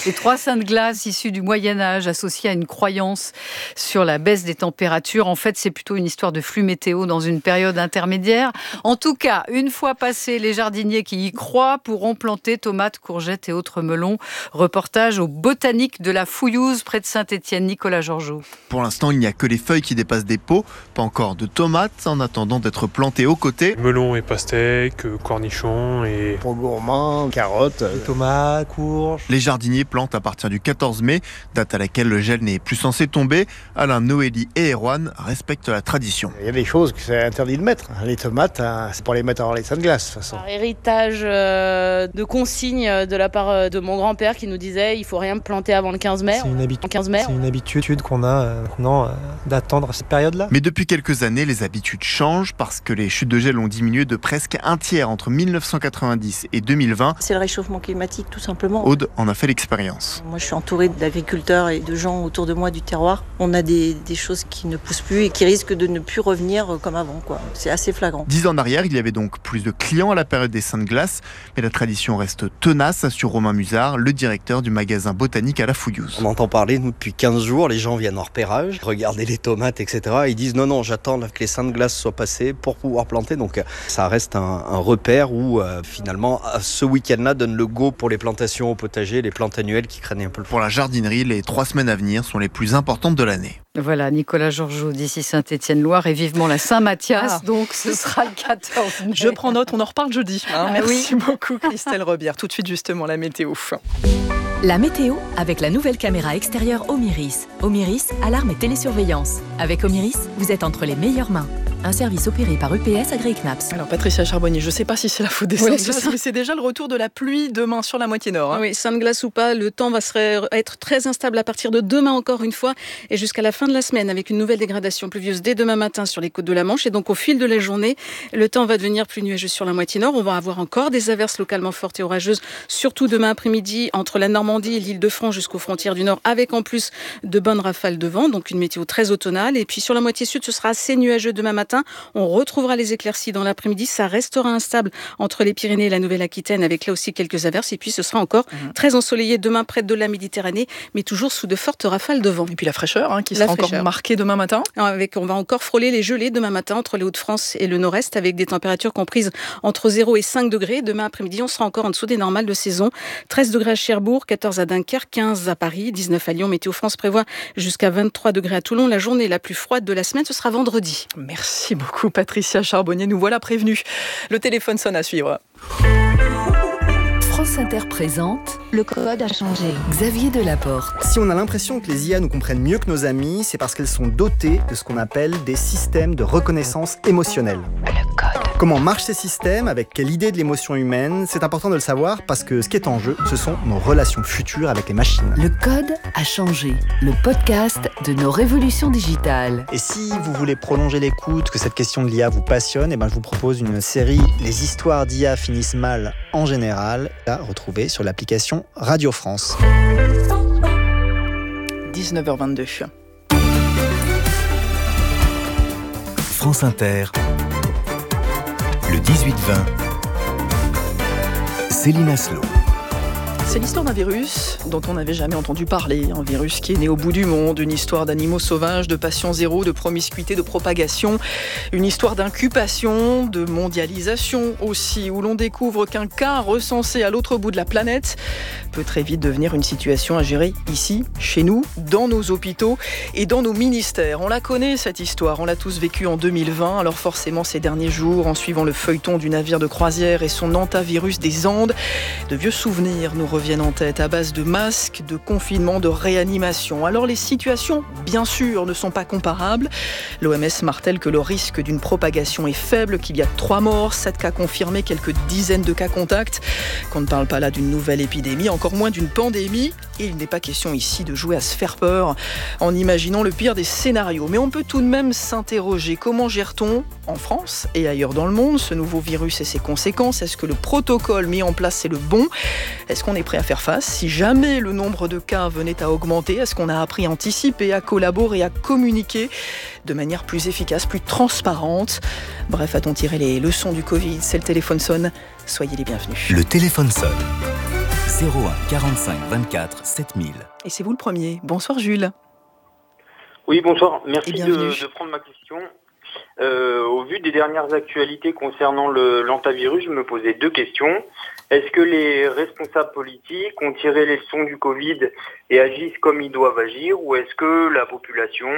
Les 3 saints de glace issus du Moyen-Âge, associés à une croyance sur la baisse des températures. En fait, c'est plutôt une histoire de flux météo dans une période intermédiaire. En tout cas, une fois passés, les jardiniers qui y croient pourront planter tomates, courgettes et autres melons. Reportage au Botanique de la Fouillouse, près de Saint-Étienne. Nicolas Georgeot. Pour l'instant, il n'y a que les feuilles qui dépassent des pots. Pas encore de tomates, en attendant d'être plantées aux côtés. Melons et pastèques, cornichons et... Pour gourmands, carottes, tomates, courges. Les jardiniers plantent à partir du 14 mai, date à laquelle le gel n'est plus censé tomber. Alain, Noélie et Erwan respectent la tradition. il y a des choses que c'est interdit de mettre. Les tomates, c'est pour les mettre avant les saints de glace, de toute façon. Par héritage de consignes de la part de mon grand-père qui nous disait il faut rien planter avant le 15 mai. C'est une habitude qu'on a maintenant d'attendre cette période-là. Mais depuis quelques années, les habitudes changent parce que les chutes de gel ont diminué de presque un tiers entre 1990 et 2020. C'est le réchauffement climatique, tout simplement. Aude en a fait l'expérience. Moi, je suis entourée d'agriculteurs et de gens autour de moi du terroir. On a des choses qui ne poussent plus et qui risquent de ne plus revenir comme avant, quoi. C'est assez flagrant. 10 ans en arrière, il y avait donc plus de clients à la période des saints de glace, mais la tradition reste tenace, assure Romain Musard, le directeur du magasin botanique à la Fouillouse. On entend parler, nous, depuis 15 jours, les gens viennent en repérage, regarder les tomates, etc. Ils disent non, j'attends que les saints de glace soient passés pour pouvoir planter. Donc ça reste un repère où finalement ce week-end-là donne le go pour les plantations au potager, les plantes annuelles qui craignent un peu le fond. Pour la jardinerie, les 3 semaines à venir sont les plus importantes de l'année. Voilà, Nicolas Georgeot d'ici Saint-Étienne-Loire et vivement la Saint-Mathias, donc ce sera le 14 mai. Je prends note, on en reparle jeudi. Merci beaucoup Christelle Rebière. Tout de suite justement la météo. La météo avec la nouvelle caméra extérieure Omiris. Omiris, alarme et télésurveillance. Avec Omiris, vous êtes entre les meilleures mains. Un service opéré par UPS agréé CNAPS. Alors Patricia Charbonnier, je ne sais pas si c'est la faute des saints de glace, mais c'est déjà le retour de la pluie demain sur la moitié nord. Oui, saints de glace ou pas, le temps va être très instable à partir de demain encore une fois et jusqu'à la fin de la semaine avec une nouvelle dégradation pluvieuse dès demain matin sur les côtes de la Manche. Et donc au fil de la journée, le temps va devenir plus nuageux sur la moitié nord. On va avoir encore des averses localement fortes et orageuses, surtout demain après-midi entre la Normandie et l'Île-de-France jusqu'aux frontières du nord, avec en plus de bonnes rafales de vent, donc une météo très automnale. Et puis sur la moitié sud, ce sera assez nuageux demain matin. On retrouvera les éclaircies dans l'après-midi. Ça restera instable entre les Pyrénées et la Nouvelle-Aquitaine, avec là aussi quelques averses. Et puis ce sera encore très ensoleillé demain près de la Méditerranée, mais toujours sous de fortes rafales de vent. Et puis la fraîcheur qui sera encore marquée demain matin. On va encore frôler les gelées demain matin entre les Hauts-de-France et le Nord-Est, avec des températures comprises entre 0 et 5 degrés. Demain après-midi, on sera encore en dessous des normales de saison. 13 degrés à Cherbourg, 14 à Dunkerque, 15 à Paris, 19 à Lyon. Météo France prévoit jusqu'à 23 degrés à Toulon. La journée la plus froide de la semaine, ce sera vendredi. Merci beaucoup Patricia Charbonnier, nous voilà prévenus. Le téléphone sonne à suivre. France Inter présente Le code a changé. Xavier Delaporte. Si on a l'impression que les IA nous comprennent mieux que nos amis, c'est parce qu'elles sont dotées de ce qu'on appelle des systèmes de reconnaissance émotionnelle. Le code. Comment marchent ces systèmes, avec quelle idée de l'émotion humaine, c'est important de le savoir parce que ce qui est en jeu, ce sont nos relations futures avec les machines. Le code a changé. Le podcast de nos révolutions digitales. Et si vous voulez prolonger l'écoute, que cette question de l'IA vous passionne, je vous propose une série Les histoires d'IA finissent mal en général, à retrouver sur l'application Radio France. 19h22. France Inter, le 18-20, Céline Aslo. C'est l'histoire d'un virus dont on n'avait jamais entendu parler. Un virus qui est né au bout du monde, une histoire d'animaux sauvages, de passion zéro, de promiscuité, de propagation. Une histoire d'incubation, de mondialisation aussi, où l'on découvre qu'un cas recensé à l'autre bout de la planète peut très vite devenir une situation à gérer ici, chez nous, dans nos hôpitaux et dans nos ministères. On la connaît cette histoire, on l'a tous vécue en 2020. Alors forcément ces derniers jours, en suivant le feuilleton du navire de croisière et son hantavirus des Andes, de vieux souvenirs nous reviennent en tête à base de masques, de confinement, de réanimation. Alors les situations, bien sûr, ne sont pas comparables. L'OMS martèle que le risque d'une propagation est faible, qu'il y a 3 morts, 7 cas confirmés, quelques dizaines de cas contacts, qu'on ne parle pas là d'une nouvelle épidémie, encore moins d'une pandémie. Et il n'est pas question ici de jouer à se faire peur en imaginant le pire des scénarios. Mais on peut tout de même s'interroger. Comment gère-t-on, en France et ailleurs dans le monde, ce nouveau virus et ses conséquences? Est-ce que le protocole mis en place est le bon? Est-ce qu'on est prêt à faire face? Si jamais le nombre de cas venait à augmenter, est-ce qu'on a appris à anticiper, à collaborer, à communiquer de manière plus efficace, plus transparente? Bref, a-t-on tiré les leçons du Covid? C'est le téléphone sonne. Soyez les bienvenus. Le téléphone sonne. 01 45 24 7000. Et c'est vous le premier. Bonsoir Jules. Oui, bonsoir. Merci Et de prendre ma question. Au vu des dernières actualités concernant l'antivirus, je me posais 2 questions. Est-ce que les responsables politiques ont tiré les leçons du Covid et agissent comme ils doivent agir, ou est-ce que la population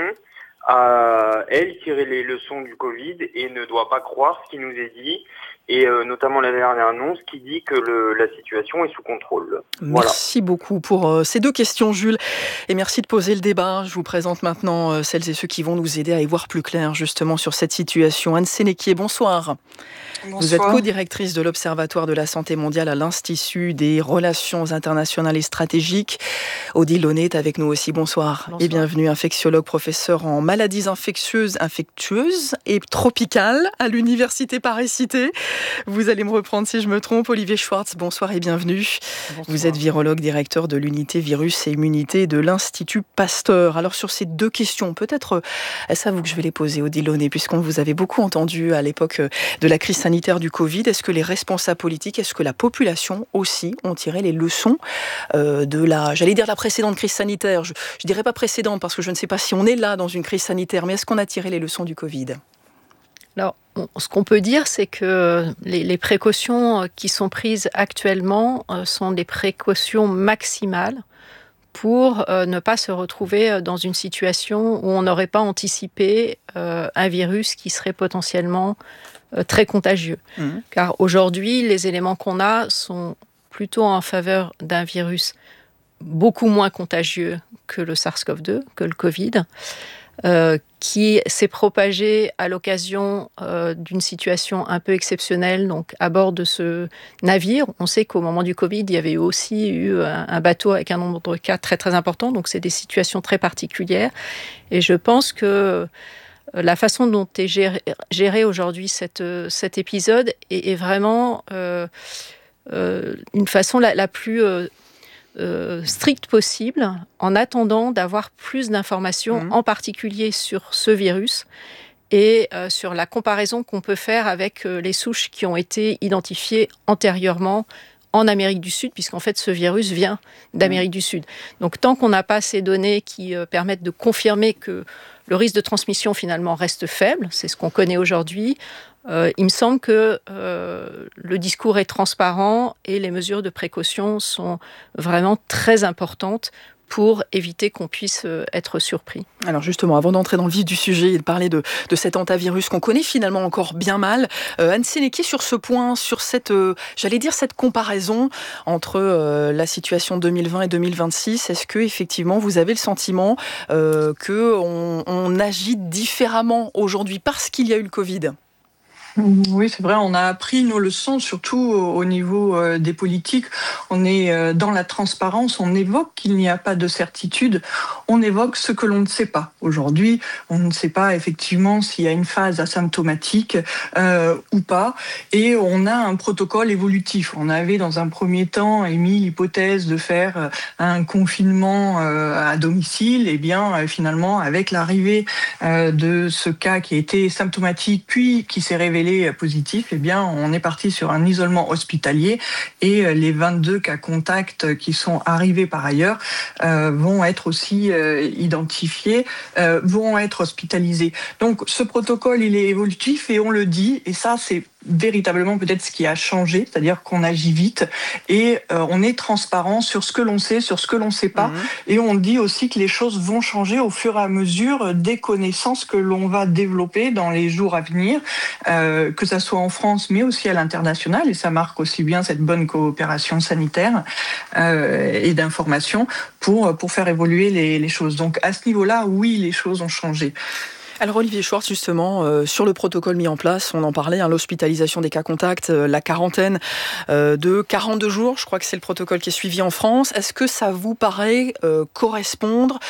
a, elle, tiré les leçons du Covid et ne doit pas croire ce qui nous est dit, et notamment la dernière annonce qui dit que la situation est sous contrôle. Merci beaucoup pour ces 2 questions, Jules. Et merci de poser le débat. Je vous présente maintenant celles et ceux qui vont nous aider à y voir plus clair justement sur cette situation. Anne Sénéquier, bonsoir. Bonsoir. Vous êtes co-directrice de l'Observatoire de la santé mondiale à l'Institut des relations internationales et stratégiques. Odile Launay est avec nous aussi. Bonsoir. Et bienvenue, infectiologue, professeur en maladies infectieuses et tropicales à l'Université Paris-Cité. Vous allez me reprendre si je me trompe. Olivier Schwartz, bonsoir et bienvenue. Bonsoir. Vous êtes virologue, directeur de l'unité virus et immunité de l'Institut Pasteur. Alors sur ces 2 questions, peut-être est-ce à vous que je vais les poser, Odile Launay, puisqu'on vous avait beaucoup entendu à l'époque de la crise sanitaire du Covid. Est-ce que les responsables politiques, est-ce que la population aussi ont tiré les leçons de la précédente crise sanitaire? Je dirais pas précédente parce que je ne sais pas si on est là dans une crise sanitaire, mais est-ce qu'on a tiré les leçons du Covid? Alors, ce qu'on peut dire, c'est que les précautions qui sont prises actuellement sont des précautions maximales pour ne pas se retrouver dans une situation où on n'aurait pas anticipé un virus qui serait potentiellement très contagieux. Car aujourd'hui, les éléments qu'on a sont plutôt en faveur d'un virus beaucoup moins contagieux que le SARS-CoV-2, que le Covid, qui s'est propagé à l'occasion d'une situation un peu exceptionnelle, donc à bord de ce navire. On sait qu'au moment du Covid, il y avait aussi eu un bateau avec un nombre de cas très très important, donc c'est des situations très particulières. Et je pense que la façon dont est géré aujourd'hui cet épisode est vraiment une façon la plus stricte possible, en attendant d'avoir plus d'informations, en particulier sur ce virus et sur la comparaison qu'on peut faire avec les souches qui ont été identifiées antérieurement en Amérique du Sud, puisqu'en fait ce virus vient d'Amérique du Sud. Donc tant qu'on n'a pas ces données qui permettent de confirmer que le risque de transmission finalement reste faible, c'est ce qu'on connaît aujourd'hui, il me semble que le discours est transparent et les mesures de précaution sont vraiment très importantes pour éviter qu'on puisse être surpris. Alors justement, avant d'entrer dans le vif du sujet et de parler de cet hantavirus qu'on connaît finalement encore bien mal, Anne Sénéquier, sur ce point, sur cette comparaison entre la situation 2020 et 2026, est-ce que effectivement vous avez le sentiment qu'on agit différemment aujourd'hui parce qu'il y a eu le Covid ? Oui, c'est vrai, on a appris nos leçons, surtout au niveau des politiques. On est dans la transparence, on évoque qu'il n'y a pas de certitude, on évoque ce que l'on ne sait pas. Aujourd'hui, on ne sait pas effectivement s'il y a une phase asymptomatique ou pas, et on a un protocole évolutif. On avait dans un premier temps émis l'hypothèse de faire un confinement à domicile, et bien finalement avec l'arrivée de ce cas qui a été symptomatique puis qui s'est révélé positif, eh bien, on est parti sur un isolement hospitalier et les 22 cas contacts qui sont arrivés par ailleurs vont être aussi identifiés, vont être hospitalisés. Donc, ce protocole, il est évolutif et on le dit, et ça, c'est véritablement peut-être ce qui a changé, c'est-à-dire qu'on agit vite et on est transparent sur ce que l'on sait, sur ce que l'on ne sait pas, et on dit aussi que les choses vont changer au fur et à mesure des connaissances que l'on va développer dans les jours à venir, que ça soit en France mais aussi à l'international, et ça marque aussi bien cette bonne coopération sanitaire et d'information pour faire évoluer les choses. Donc à ce niveau-là, oui, les choses ont changé. Alors Olivier Schwartz, justement, sur le protocole mis en place, on en parlait, l'hospitalisation des cas contacts, la quarantaine de 42 jours, je crois que c'est le protocole qui est suivi en France. Est-ce que ça vous paraît correspondre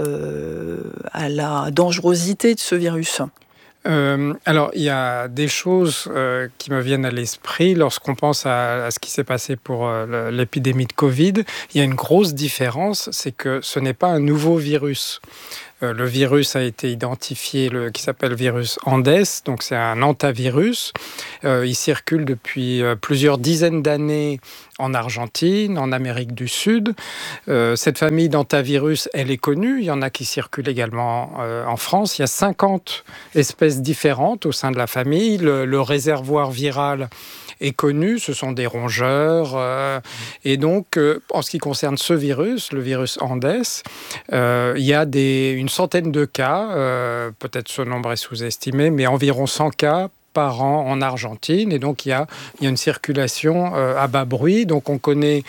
à la dangerosité de ce virus ? Alors, il y a des choses qui me viennent à l'esprit lorsqu'on pense à ce qui s'est passé pour l'épidémie de Covid. Il y a une grosse différence, c'est que ce n'est pas un nouveau virus. Le virus a été identifié, qui s'appelle virus Andes, donc c'est un hantavirus. Il circule depuis plusieurs dizaines d'années en Argentine, en Amérique du Sud. Cette famille d'hantavirus, elle est connue. Il y en a qui circulent également en France. Il y a 50 espèces différentes au sein de la famille. Le réservoir viral est connu, ce sont des rongeurs. Et donc, en ce qui concerne ce virus, le virus Andes, il y a une centaine de cas, peut-être ce nombre est sous-estimé, mais environ 100 cas par an en Argentine, et donc il y a une circulation à bas bruit. Donc on connaît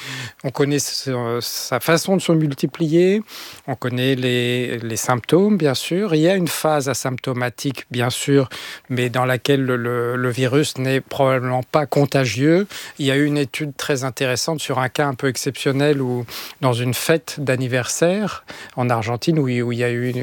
sa façon de se multiplier, on connaît les symptômes bien sûr. Il y a une phase asymptomatique bien sûr, mais dans laquelle le virus n'est probablement pas contagieux. Il y a eu une étude très intéressante sur un cas un peu exceptionnel où dans une fête d'anniversaire en Argentine où il y a eu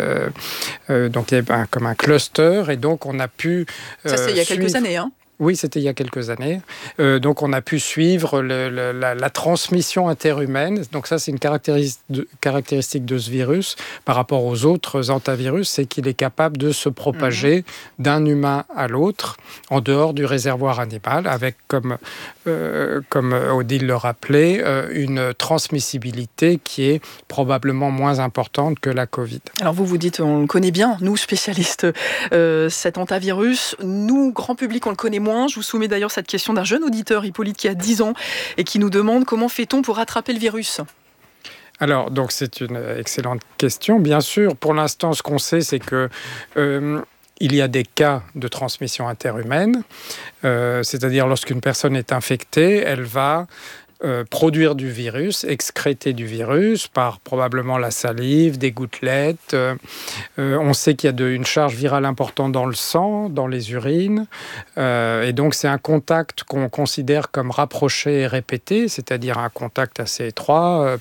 donc il y a comme un cluster, et donc on a pu ça, c'est il y a quelques années, hein. Oui, c'était il y a quelques années. Donc, on a pu suivre la transmission interhumaine. Donc, ça, c'est une caractéristique de ce virus par rapport aux autres hantavirus, c'est qu'il est capable de se propager d'un humain à l'autre en dehors du réservoir animal, avec, comme Odile le rappelait, une transmissibilité qui est probablement moins importante que la Covid. Alors, vous dites, on le connaît bien, nous, spécialistes, cet hantavirus. Nous, grand public, on le connaît moins. Je vous soumets d'ailleurs cette question d'un jeune auditeur, Hippolyte, qui a 10 ans et qui nous demande comment fait-on pour attraper le virus ? Alors, donc c'est une excellente question. Bien sûr, pour l'instant, ce qu'on sait, c'est que il y a des cas de transmission interhumaine, c'est-à-dire lorsqu'une personne est infectée, elle va produire du virus, excréter du virus par probablement la salive, des gouttelettes. On sait qu'il y a une charge virale importante dans le sang, dans les urines. Et donc, c'est un contact qu'on considère comme rapproché et répété, c'est-à-dire un contact assez étroit,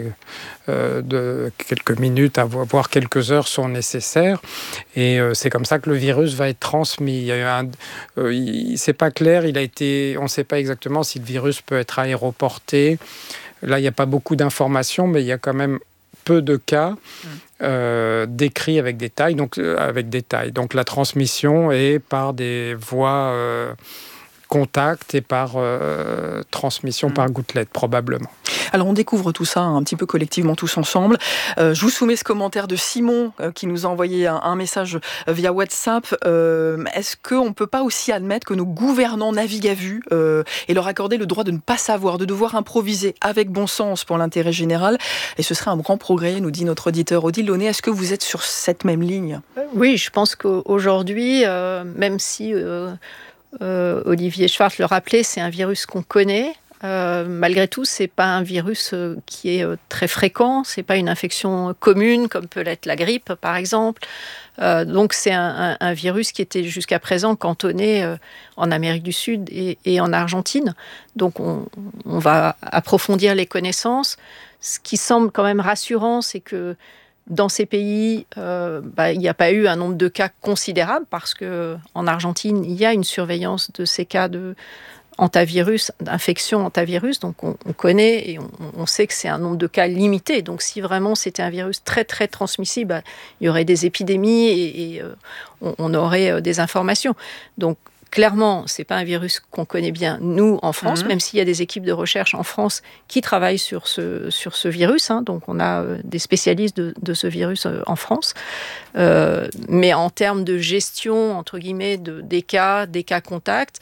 de quelques minutes, voire quelques heures sont nécessaires. Et c'est comme ça que le virus va être transmis. C'est pas clair, on ne sait pas exactement si le virus peut être aéroporté. Là, il n'y a pas beaucoup d'informations, mais il y a quand même peu de cas décrits avec détail. Donc, la transmission est par des voies contact et par transmission par gouttelette, probablement. Alors, on découvre tout ça un petit peu collectivement tous ensemble. Je vous soumets ce commentaire de Simon qui nous a envoyé un message via WhatsApp. Est-ce qu'on ne peut pas aussi admettre que nos gouvernants naviguent à vue et leur accorder le droit de ne pas savoir, de devoir improviser avec bon sens pour l'intérêt général ? Et ce serait un grand progrès, nous dit notre auditeur Odile Launay. Est-ce que vous êtes sur cette même ligne ? Oui, je pense qu'aujourd'hui, même si Olivier Schwartz le rappelait, c'est un virus qu'on connaît. Malgré tout, c'est pas un virus qui est très fréquent, c'est pas une infection commune comme peut l'être la grippe par exemple. Donc c'est un virus qui était jusqu'à présent cantonné en Amérique du Sud et en Argentine. Donc on va approfondir les connaissances. Ce qui semble quand même rassurant, c'est que dans ces pays, il n'y a pas eu un nombre de cas considérable parce qu'en Argentine, il y a une surveillance de ces cas d'infection hantavirus. Donc on connaît et on sait que c'est un nombre de cas limité. Donc si vraiment c'était un virus très très transmissible, il y aurait des épidémies et on aurait des informations. Donc clairement, c'est pas un virus qu'on connaît bien, nous, en France, même s'il y a des équipes de recherche en France qui travaillent sur ce virus. Donc, on a des spécialistes de ce virus en France. Mais en termes de gestion, entre guillemets, des cas contacts,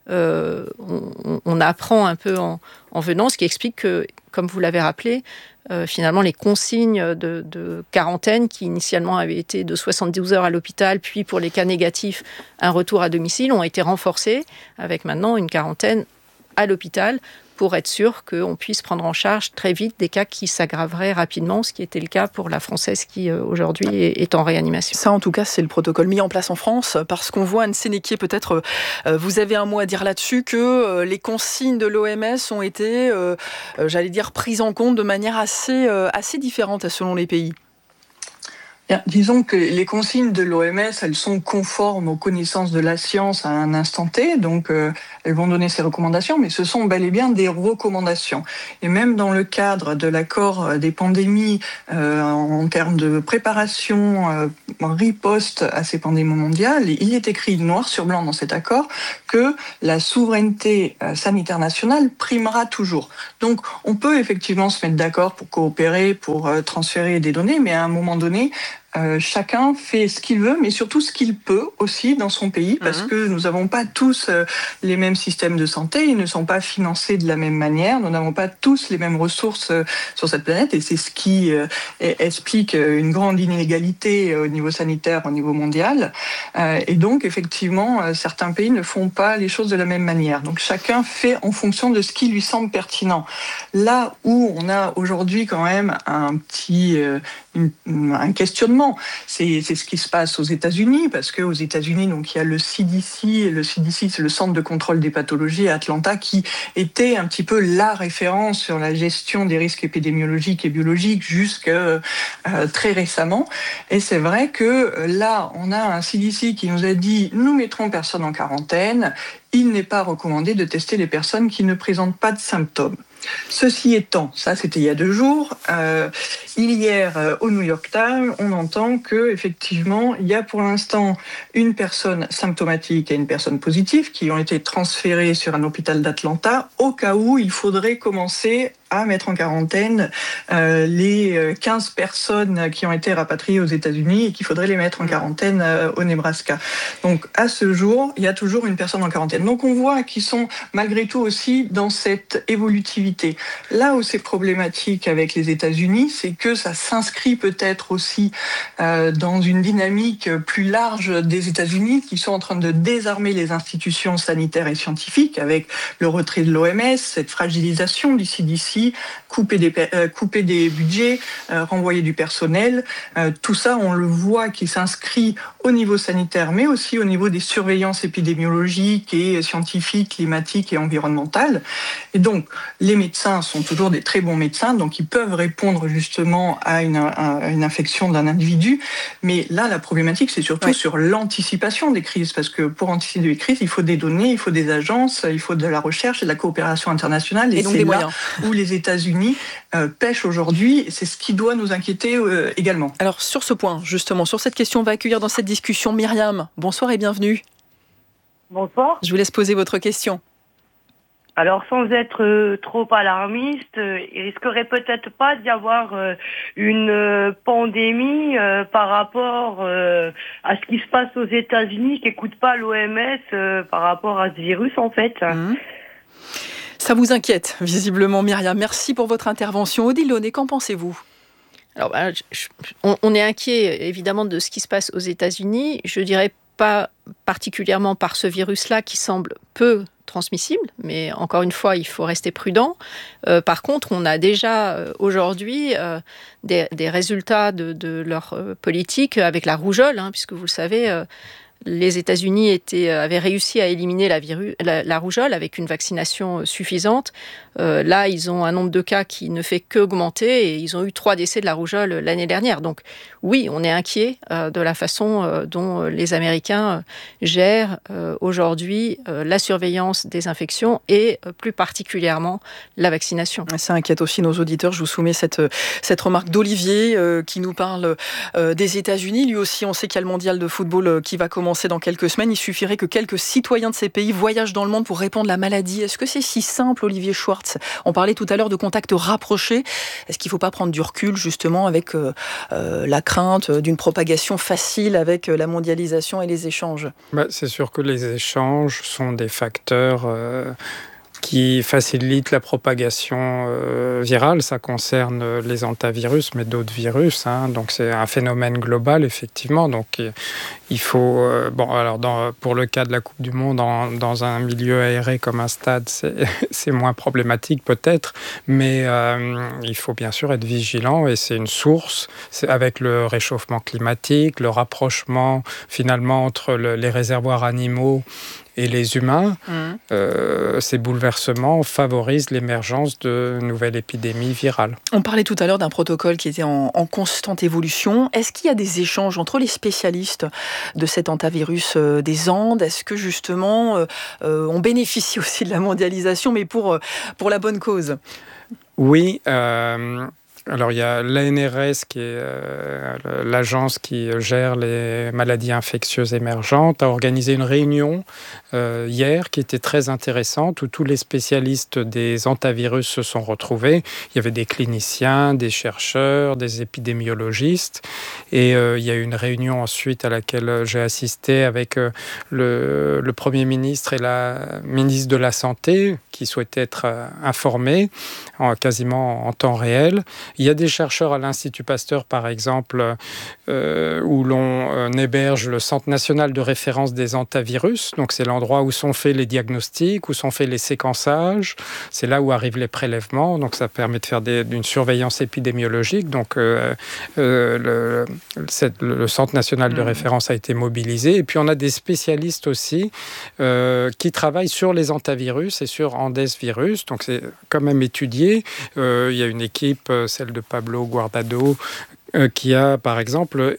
on apprend un peu en venant, ce qui explique que, comme vous l'avez rappelé, finalement, les consignes de quarantaine qui initialement avaient été de 72 heures à l'hôpital, puis pour les cas négatifs, un retour à domicile, ont été renforcées avec maintenant une quarantaine à l'hôpital pour être sûr qu'on puisse prendre en charge très vite des cas qui s'aggraveraient rapidement, ce qui était le cas pour la Française qui aujourd'hui est en réanimation. Ça, en tout cas, c'est le protocole mis en place en France, parce qu'on voit, Anne Sénéquier, peut-être vous avez un mot à dire là-dessus, que les consignes de l'OMS ont été, prises en compte de manière assez différente selon les pays. Bien, disons que les consignes de l'OMS, elles sont conformes aux connaissances de la science à un instant T, donc elles vont donner ces recommandations, mais ce sont bel et bien des recommandations. Et même dans le cadre de l'accord des pandémies, en termes de préparation, riposte à ces pandémies mondiales, il est écrit noir sur blanc dans cet accord que la souveraineté sanitaire nationale primera toujours. Donc on peut effectivement se mettre d'accord pour coopérer, pour transférer des données, mais à un moment donné, chacun fait ce qu'il veut, mais surtout ce qu'il peut aussi dans son pays, parce que nous n'avons pas tous les mêmes systèmes de santé, ils ne sont pas financés de la même manière, nous n'avons pas tous les mêmes ressources sur cette planète, et c'est ce qui explique une grande inégalité au niveau sanitaire, au niveau mondial. Et donc, effectivement, certains pays ne font pas les choses de la même manière. Donc, chacun fait en fonction de ce qui lui semble pertinent. Là où on a aujourd'hui quand même un petit un questionnement, c'est ce qui se passe aux États-Unis, parce qu'aux États-Unis, donc il y a le CDC, c'est le Centre de contrôle des pathologies à Atlanta, qui était un petit peu la référence sur la gestion des risques épidémiologiques et biologiques jusqu'à très récemment. Et c'est vrai que là, on a un CDC qui nous a dit « nous mettrons personne en quarantaine ». Il n'est pas recommandé de tester les personnes qui ne présentent pas de symptômes. Ceci étant, ça c'était il y a 2 jours, hier au New York Times, on entend qu'effectivement, il y a pour l'instant une personne symptomatique et une personne positive qui ont été transférées sur un hôpital d'Atlanta au cas où il faudrait commencer à mettre en quarantaine les 15 personnes qui ont été rapatriées aux États-Unis et qu'il faudrait les mettre en quarantaine au Nebraska. Donc à ce jour, il y a toujours une personne en quarantaine. Donc on voit qu'ils sont malgré tout aussi dans cette évolutivité. Là où c'est problématique avec les États-Unis, c'est que ça s'inscrit peut-être aussi dans une dynamique plus large des États-Unis qui sont en train de désarmer les institutions sanitaires et scientifiques avec le retrait de l'OMS, cette fragilisation du CDC, couper des budgets, renvoyer du personnel. Tout ça, on le voit qui s'inscrit au niveau sanitaire, mais aussi au niveau des surveillances épidémiologiques et scientifiques, climatiques et environnementales. Et donc, les médecins sont toujours des très bons médecins, donc ils peuvent répondre justement à une infection d'un individu. Mais là, la problématique, c'est surtout sur l'anticipation des crises, parce que pour anticiper les crises, il faut des données, il faut des agences, il faut de la recherche et de la coopération internationale. Et donc c'est là où les États-Unis pêchent aujourd'hui. C'est ce qui doit nous inquiéter également. Alors sur ce point, justement, sur cette question, on va accueillir dans cette discussion Myriam. Bonsoir et bienvenue. Bonsoir. Je vous laisse poser votre question. Alors, sans être trop alarmiste, il risquerait peut-être pas d'y avoir une pandémie par rapport à ce qui se passe aux États-Unis, qui n'écoute pas l'OMS par rapport à ce virus, en fait. Ça vous inquiète, visiblement, Myriam. Merci pour votre intervention. Odile Launay, qu'en pensez-vous ? Alors, on est inquiet, évidemment, de ce qui se passe aux États-Unis. Je dirais pas particulièrement par ce virus-là qui semble peu transmissible, mais encore une fois, il faut rester prudent. Par contre, on a déjà aujourd'hui des résultats de leur politique avec la rougeole, puisque vous le savez, les États-Unis avaient réussi à éliminer la rougeole avec une vaccination suffisante. Là, ils ont un nombre de cas qui ne fait qu'augmenter et ils ont eu 3 décès de la rougeole l'année dernière. Donc oui, on est inquiet de la façon dont les Américains gèrent aujourd'hui la surveillance des infections et plus particulièrement la vaccination. Ça inquiète aussi nos auditeurs. Je vous soumets cette remarque d'Olivier qui nous parle des États-Unis. Lui aussi, on sait qu'il y a le mondial de football qui va commencer dans quelques semaines. Il suffirait que quelques citoyens de ces pays voyagent dans le monde pour répandre la maladie. Est-ce que c'est si simple, Olivier Schwartz ? On parlait tout à l'heure de contacts rapprochés. Est-ce qu'il ne faut pas prendre du recul, justement, avec la crainte d'une propagation facile avec la mondialisation et les échanges ? C'est sûr que les échanges sont des facteurs qui facilite la propagation virale. Ça concerne les hantavirus, mais d'autres virus. Donc c'est un phénomène global, effectivement. Donc il faut... pour le cas de la Coupe du Monde, dans un milieu aéré comme un stade, c'est moins problématique peut-être, mais il faut bien sûr être vigilant et c'est une source. C'est avec le réchauffement climatique, le rapprochement finalement entre les réservoirs animaux et les humains, ces bouleversements favorisent l'émergence de nouvelles épidémies virales. On parlait tout à l'heure d'un protocole qui était en constante évolution. Est-ce qu'il y a des échanges entre les spécialistes de cet hantavirus des Andes? Est-ce que justement on bénéficie aussi de la mondialisation, mais pour la bonne cause? Oui. Alors il y a l'ANRS qui est l'agence qui gère les maladies infectieuses émergentes, a organisé une réunion hier qui était très intéressante où tous les spécialistes des hantavirus se sont retrouvés. Il y avait des cliniciens, des chercheurs, des épidémiologistes et il y a eu une réunion ensuite à laquelle j'ai assisté avec le Premier ministre et la ministre de la Santé qui souhaitaient être informés quasiment en temps réel. Il y a des chercheurs à l'Institut Pasteur, par exemple, où l'on héberge le Centre national de référence des hantavirus. Donc, c'est l'endroit où sont faits les diagnostics, où sont faits les séquençages. C'est là où arrivent les prélèvements. Donc, ça permet de faire d'une surveillance épidémiologique. Donc, le Centre national de référence a été mobilisé. Et puis, on a des spécialistes aussi qui travaillent sur les hantavirus et sur Andes virus. Donc, c'est quand même étudié. Il y a une équipe, celle de Pablo Guardado, qui a, par exemple,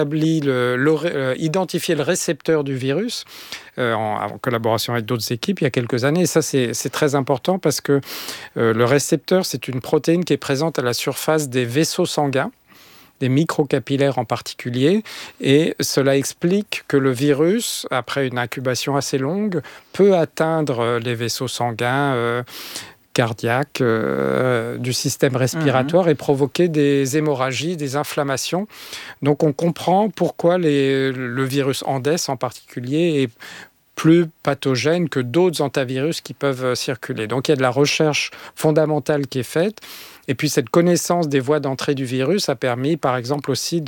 identifié le récepteur du virus en collaboration avec d'autres équipes il y a quelques années. Et ça, c'est très important parce que le récepteur, c'est une protéine qui est présente à la surface des vaisseaux sanguins, des microcapillaires en particulier, et cela explique que le virus, après une incubation assez longue, peut atteindre les vaisseaux sanguins cardiaque, du système respiratoire et provoquer des hémorragies, des inflammations. Donc on comprend pourquoi le virus Andes en particulier est plus pathogène que d'autres hantavirus qui peuvent circuler. Donc il y a de la recherche fondamentale qui est faite. Et puis cette connaissance des voies d'entrée du virus a permis, par exemple aussi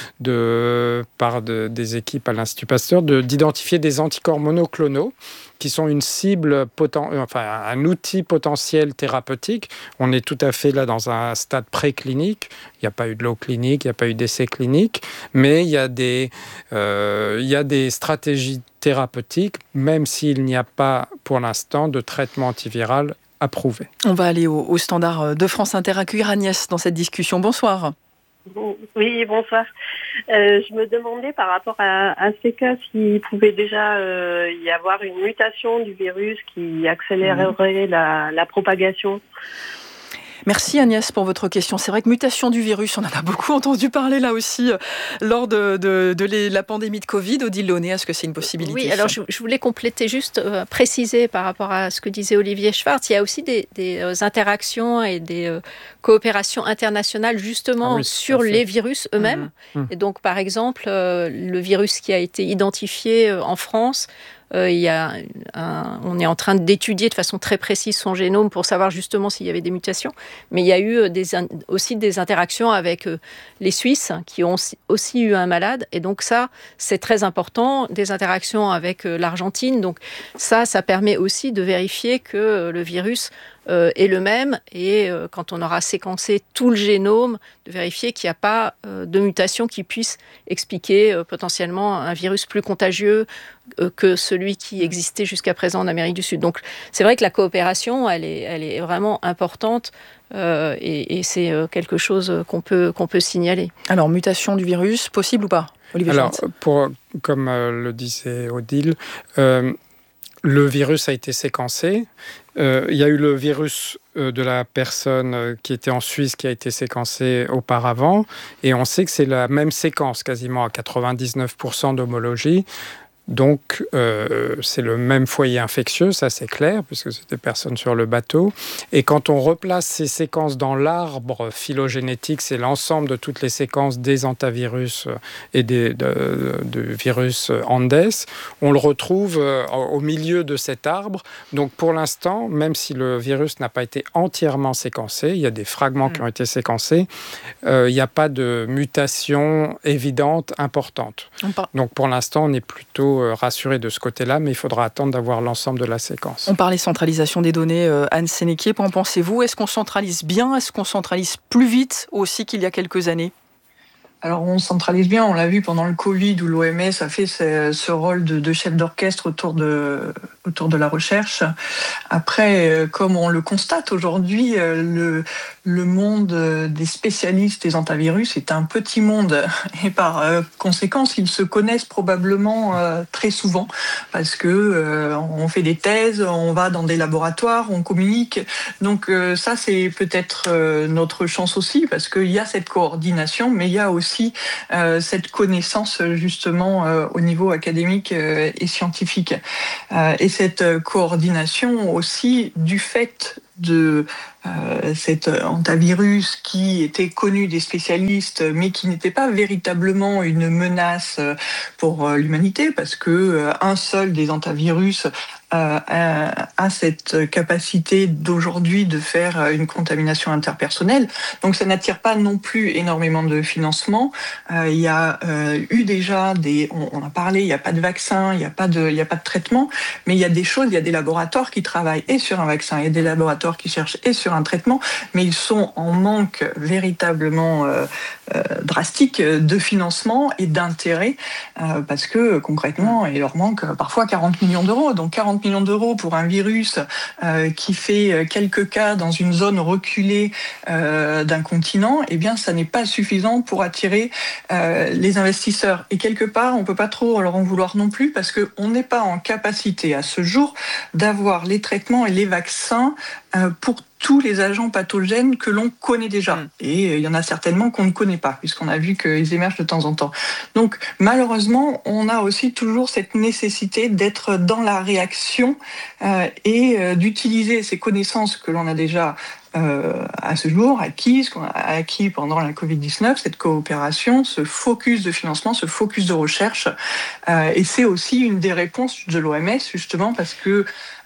par des équipes à l'Institut Pasteur, d'identifier des anticorps monoclonaux qui sont une cible, un outil potentiel thérapeutique. On est tout à fait là dans un stade préclinique. Il n'y a pas eu de lot clinique, il n'y a pas eu d'essai clinique, mais il y a des stratégies thérapeutiques, même s'il n'y a pas pour l'instant de traitement antiviral approuvé. On va aller au standard de France Inter, accueillir Agnès dans cette discussion. Bonsoir. Oui, bonsoir. Je me demandais par rapport à ces cas s'il pouvait déjà y avoir une mutation du virus qui accélérerait la propagation. Merci Agnès pour votre question. C'est vrai que mutation du virus, on en a beaucoup entendu parler là aussi lors de la pandémie de Covid. Odile Launay, est-ce que c'est une possibilité? Oui, alors je voulais compléter, juste préciser par rapport à ce que disait Olivier Schwartz, il y a aussi des interactions et des coopérations internationales justement sur les virus eux-mêmes. Et donc par exemple, le virus qui a été identifié en France, on est en train d'étudier de façon très précise son génome pour savoir justement s'il y avait des mutations. Mais il y a eu aussi des interactions avec les Suisses qui ont aussi eu un malade. Et donc ça, c'est très important. Des interactions avec l'Argentine. Donc ça permet aussi de vérifier que le virus est le même. Et quand on aura séquencé tout le génome, de vérifier qu'il n'y a pas de mutation qui puisse expliquer potentiellement un virus plus contagieux que celui qui existait jusqu'à présent en Amérique du Sud. Donc c'est vrai que la coopération, elle est vraiment importante et c'est quelque chose qu'on peut signaler. Alors, mutation du virus, possible ou pas, Olivier Schwartz? Comme le disait Odile, le virus a été séquencé. Il y a eu le virus de la personne qui était en Suisse qui a été séquencé auparavant. Et on sait que c'est la même séquence, quasiment à 99% d'homologie. Donc, c'est le même foyer infectieux, ça c'est clair, puisque c'est des personnes sur le bateau. Et quand on replace ces séquences dans l'arbre phylogénétique, c'est l'ensemble de toutes les séquences des hantavirus et du virus Andes, on le retrouve au milieu de cet arbre. Donc, pour l'instant, même si le virus n'a pas été entièrement séquencé, il y a des fragments qui ont été séquencés, il n'y a pas de mutation évidente, importante. Donc, pour l'instant, on est plutôt rassuré de ce côté-là, mais il faudra attendre d'avoir l'ensemble de la séquence. On parlait centralisation des données. Anne Sénéquier, qu'en pensez-vous? Est-ce qu'on centralise bien? Est-ce qu'on centralise plus vite aussi qu'il y a quelques années? Alors on centralise bien, on l'a vu pendant le Covid où l'OMS a fait ce rôle de chef d'orchestre autour de la recherche. Après, comme on le constate aujourd'hui, le monde des spécialistes des antivirus est un petit monde et par conséquence, ils se connaissent probablement très souvent parce que on fait des thèses, on va dans des laboratoires, on communique. Donc ça, c'est peut-être notre chance aussi parce qu'il y a cette coordination, mais il y a aussi cette connaissance justement au niveau académique et scientifique. Et cette coordination aussi du fait de cet antivirus qui était connu des spécialistes mais qui n'était pas véritablement une menace pour l'humanité parce que un seul des antivirus a cette capacité d'aujourd'hui de faire une contamination interpersonnelle. Donc ça n'attire pas non plus énormément de financement. Il y a eu déjà on a parlé, il n'y a pas de vaccin, il n'y a pas de traitement, mais il y a des choses, il y a des laboratoires qui travaillent et sur un vaccin, il y a des laboratoires qui cherchent et sur un traitement, mais ils sont en manque véritablement drastique de financement et d'intérêt parce que concrètement, il leur manque parfois 40 millions d'euros. Donc 40 millions d'euros pour un virus qui fait quelques cas dans une zone reculée d'un continent, eh bien ça n'est pas suffisant pour attirer les investisseurs. Et quelque part, on peut pas trop leur en vouloir non plus parce qu'on n'est pas en capacité à ce jour d'avoir les traitements et les vaccins pour tous les agents pathogènes que l'on connaît déjà. Et il y en a certainement qu'on ne connaît pas, puisqu'on a vu qu'ils émergent de temps en temps. Donc, malheureusement, on a aussi toujours cette nécessité d'être dans la réaction et d'utiliser ces connaissances que l'on a déjà à ce jour acquis, ce qu'on a acquis pendant la Covid-19, cette coopération, ce focus de financement, ce focus de recherche. Et c'est aussi une des réponses de l'OMS, justement, parce que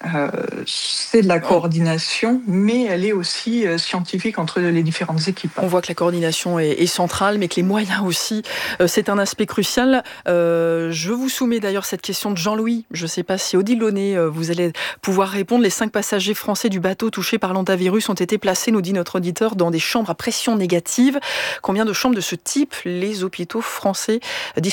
c'est de la coordination, mais elle est aussi scientifique entre les différentes équipes. On voit que la coordination est centrale, mais que les moyens aussi, c'est un aspect crucial. Je vous soumets d'ailleurs cette question de Jean-Louis. Je ne sais pas si Odile Launay, vous allez pouvoir répondre. Les 5 passagers français du bateau touchés par l'antivirus ont été placés, nous dit notre auditeur, dans des chambres à pression négative. Combien de chambres de ce type les hôpitaux français disposent-ils ?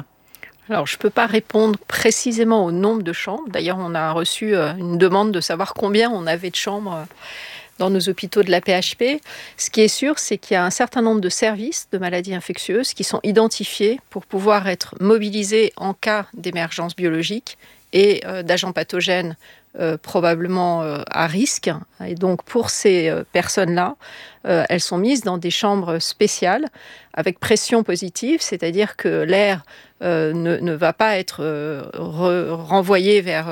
Alors, je ne peux pas répondre précisément au nombre de chambres. D'ailleurs, on a reçu une demande de savoir combien on avait de chambres dans nos hôpitaux de la PHP. Ce qui est sûr, c'est qu'il y a un certain nombre de services de maladies infectieuses qui sont identifiés pour pouvoir être mobilisés en cas d'émergence biologique et d'agents pathogènes probablement à risque. Et donc, pour ces personnes-là, elles sont mises dans des chambres spéciales avec pression positive, c'est-à-dire que l'air ne va pas être renvoyé vers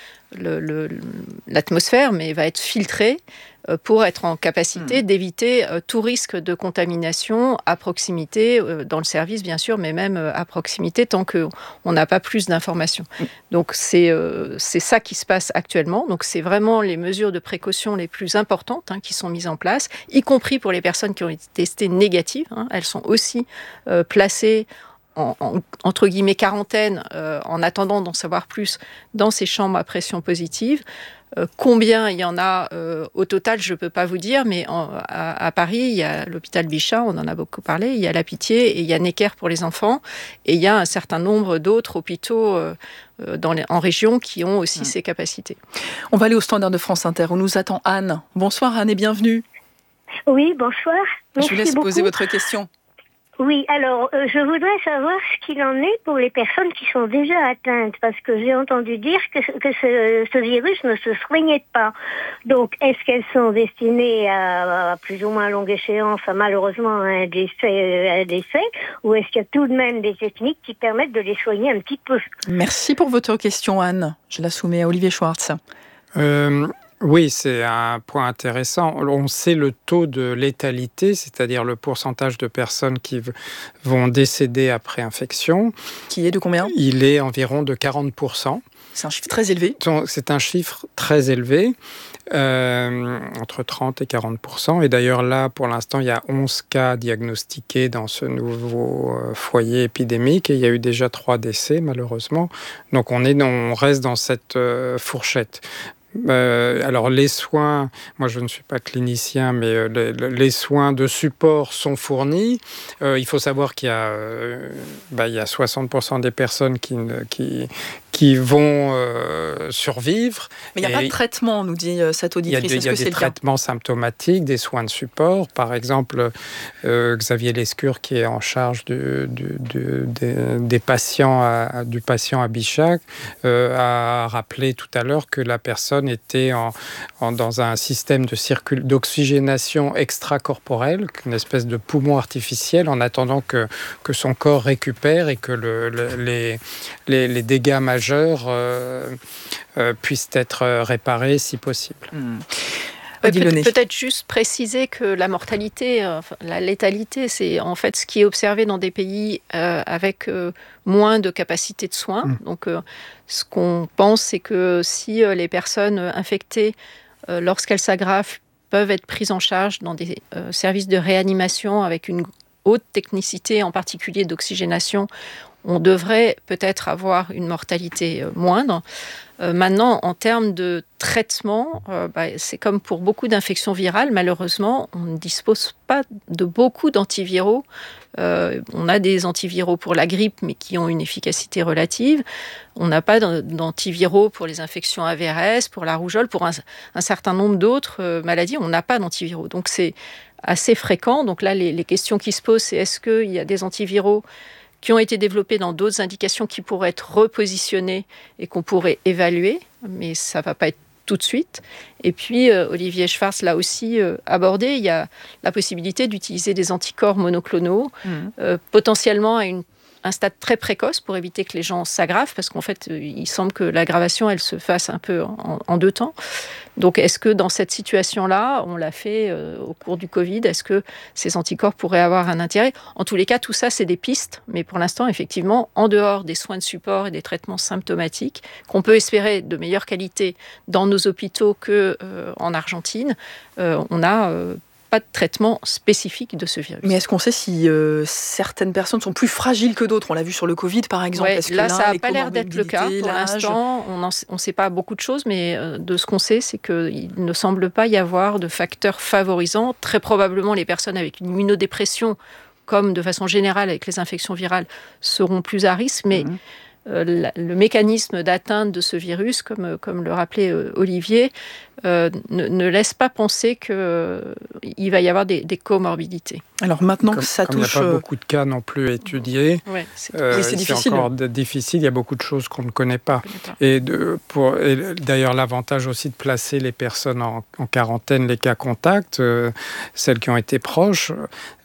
l'atmosphère, mais va être filtré pour être en capacité d'éviter tout risque de contamination à proximité, dans le service bien sûr, mais même à proximité tant qu'on n'a pas plus d'informations. Donc c'est ça qui se passe actuellement. Donc c'est vraiment les mesures de précaution les plus importantes qui sont mises en place, y compris pour les personnes qui ont été testées négatives. Elles sont aussi placées entre guillemets quarantaine en attendant d'en savoir plus dans ces chambres à pression positive. Combien il y en a au total, je ne peux pas vous dire, mais à Paris, il y a l'hôpital Bichat, on en a beaucoup parlé, il y a la Pitié et il y a Necker pour les enfants, et il y a un certain nombre d'autres hôpitaux en région qui ont aussi ces capacités. On va aller au standard de France Inter, où nous attend Anne. Bonsoir Anne et bienvenue. Oui, bonsoir. Je vous laisse poser votre question. Oui, alors je voudrais savoir ce qu'il en est pour les personnes qui sont déjà atteintes, parce que j'ai entendu dire que ce virus ne se soignait pas. Donc, est-ce qu'elles sont destinées à plus ou moins longue échéance, malheureusement à un décès, ou est-ce qu'il y a tout de même des techniques qui permettent de les soigner un petit peu ? Merci pour votre question, Anne. Je la soumets à Olivier Schwartz. Oui, c'est un point intéressant. On sait le taux de létalité, c'est-à-dire le pourcentage de personnes qui vont décéder après infection. Qui est de combien ? Il est environ de 40%. C'est un chiffre très élevé. C'est un chiffre très élevé, entre 30 et 40%. Et d'ailleurs là, pour l'instant, il y a 11 cas diagnostiqués dans ce nouveau foyer épidémique. Et il y a eu déjà 3 décès, malheureusement. Donc on reste dans cette fourchette. Alors les soins, moi je ne suis pas clinicien, mais les soins de support sont fournis. Il faut savoir qu'il y a, il y a 60% des personnes qui vont survivre. Mais il n'y a pas de traitement, nous dit cette auditrice. Il y a des traitements symptomatiques, des soins de support. Par exemple, Xavier Lescure, qui est en charge des patients du patient à Bichac, a rappelé tout à l'heure que la personne était dans un système d'oxygénation extracorporelle, une espèce de poumon artificiel, en attendant que son corps récupère et que les dégâts majeurs puissent être réparés si possible. Peut-être juste préciser que la mortalité, la létalité, c'est en fait ce qui est observé dans des pays avec moins de capacité de soins. Donc, ce qu'on pense, c'est que si les personnes infectées, lorsqu'elles s'aggravent, peuvent être prises en charge dans des services de réanimation avec une haute technicité, en particulier d'oxygénation, on devrait peut-être avoir une mortalité moindre. Maintenant, en termes de traitement, c'est comme pour beaucoup d'infections virales, malheureusement, on ne dispose pas de beaucoup d'antiviraux. On a des antiviraux pour la grippe, mais qui ont une efficacité relative. On n'a pas d'antiviraux pour les infections AVRS, pour la rougeole, pour un certain nombre d'autres maladies. On n'a pas d'antiviraux. Donc, c'est assez fréquent. Donc là, les questions qui se posent, c'est est-ce qu'il y a des antiviraux qui ont été développés dans d'autres indications qui pourraient être repositionnés et qu'on pourrait évaluer, mais ça ne va pas être tout de suite. Et puis, Olivier Schwartz l'a aussi abordé, il y a la possibilité d'utiliser des anticorps monoclonaux, potentiellement à un stade très précoce pour éviter que les gens s'aggravent, parce qu'en fait, il semble que l'aggravation, elle se fasse un peu en deux temps. Donc, est-ce que dans cette situation-là, on l'a fait au cours du Covid, est-ce que ces anticorps pourraient avoir un intérêt ? En tous les cas, tout ça, c'est des pistes, mais pour l'instant, effectivement, en dehors des soins de support et des traitements symptomatiques, qu'on peut espérer de meilleure qualité dans nos hôpitaux qu'en Argentine, on n'a pas de traitement spécifique de ce virus. Mais est-ce qu'on sait si certaines personnes sont plus fragiles que d'autres ? On l'a vu sur le Covid, par exemple. Ouais, là, ça n'a pas l'air d'être le cas. Pour l'instant, on ne sait pas beaucoup de choses, mais de ce qu'on sait, c'est qu'il ne semble pas y avoir de facteurs favorisants. Très probablement, les personnes avec une immunodépression, comme de façon générale avec les infections virales, seront plus à risque, mais le mécanisme d'atteinte de ce virus, comme le rappelait Olivier, ne laisse pas penser qu'il va y avoir des comorbidités. Alors maintenant que ça touche... Il n'y a pas beaucoup de cas non plus étudiés. Ouais, c'est difficile. Encore difficile, il y a beaucoup de choses qu'on ne connaît pas. Et d'ailleurs, l'avantage aussi de placer les personnes en quarantaine, les cas contacts, celles qui ont été proches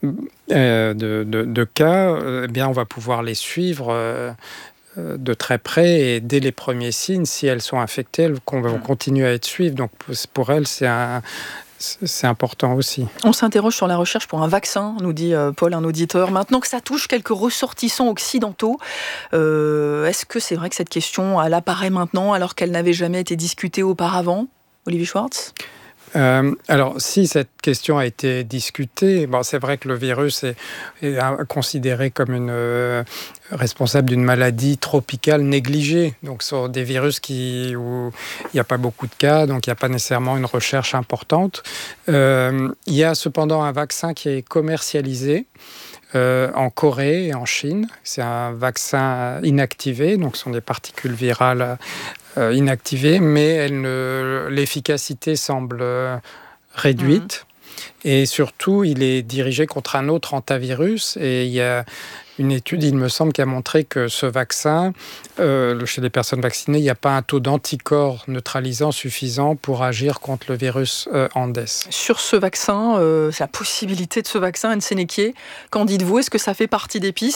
de cas, on va pouvoir les suivre de très près, et dès les premiers signes, si elles sont infectées, elles vont continuer à être suivies. Donc pour elles, c'est important aussi. On s'interroge sur la recherche pour un vaccin, nous dit Paul, un auditeur. Maintenant que ça touche quelques ressortissants occidentaux, est-ce que c'est vrai que cette question, elle apparaît maintenant alors qu'elle n'avait jamais été discutée auparavant ? Olivier Schwartz ? Alors, si cette question a été discutée, c'est vrai que le virus est considéré comme responsable d'une maladie tropicale négligée. Donc, ce sont des virus où il n'y a pas beaucoup de cas, donc il n'y a pas nécessairement une recherche importante. Il y a cependant un vaccin qui est commercialisé en Corée et en Chine. C'est un vaccin inactivé, donc ce sont des particules virales inactivées, mais l'efficacité semble réduite. Et surtout, il est dirigé contre un autre hantavirus. Et il y a une étude, il me semble, qui a montré que ce vaccin, chez les personnes vaccinées, il n'y a pas un taux d'anticorps neutralisant suffisant pour agir contre le virus Andes. Sur ce vaccin, la possibilité de ce vaccin, Anne Sénéquier, qu'en dites-vous ? Est-ce que ça fait partie des pistes ?